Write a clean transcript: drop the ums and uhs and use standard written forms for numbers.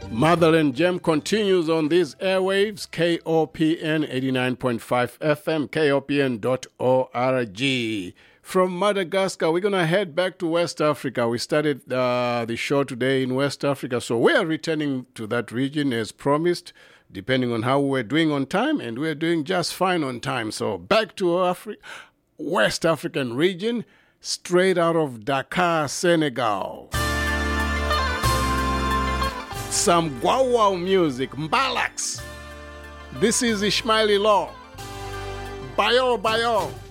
Motherland Gem continues on these airwaves, KOPN 89.5 FM, KOPN.org. From Madagascar, we're going to head back to West Africa. We started the show today in West Africa, so we are returning to that region as promised, depending on how we're doing on time, and we're doing just fine on time. So back to West African region, straight out of Dakar, Senegal. Some guau music, Mbalax. This is Ishmaeli Law. Bayo, bayo.